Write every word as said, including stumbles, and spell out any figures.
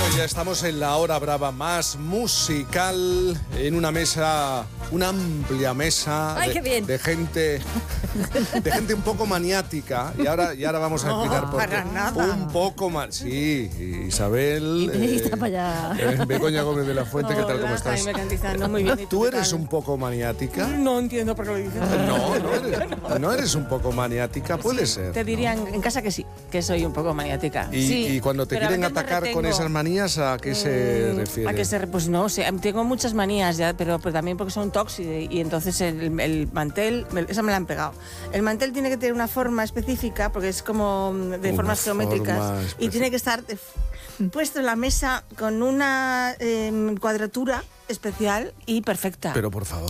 ya estamos en la hora brava más musical, en una mesa, una amplia mesa. Ay, de, qué bien. de gente, de gente un poco maniática. Y ahora, y ahora vamos a explicar No, por qué. para nada. Un poco más. Sí, Isabel. Y está para allá. eh, Begoña Gómez de la Fuente, ¿qué tal? Hola, ¿Cómo estás? Jaime Cantizano, muy bien. ¿Y ¿Tú qué eres tal? un poco maniática? No entiendo por qué lo dices. No, no eres, no eres un poco maniática, puede ser. Te dirían en casa que sí, que soy un poco maniática. Y, sí, y cuando te pero a quieren veces me atacar con retengo. esas manías, ¿a qué se Mm, refiere? ¿A qué se re- Pues no sé, tengo muchas manías ya, pero, pero también porque son tóxicas y entonces el, el mantel, me- esa me la han pegado. El mantel tiene que tener una forma específica porque es como de Una formas geométricas forma y específica. tiene que estar eh, puesto en la mesa con una eh, cuadratura especial y perfecta. Pero por favor.